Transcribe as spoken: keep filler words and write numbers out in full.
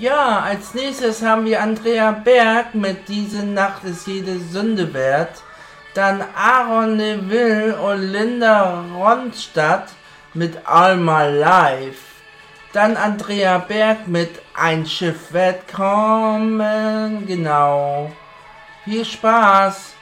Ja, als nächstes haben wir Andrea Berg mit Diese Nacht ist jede Sünde wert. Dann Aaron Neville und Linda Ronstadt mit All My Life. Dann Andrea Berg mit Ein Schiff wird kommen. Genau. Viel Spaß.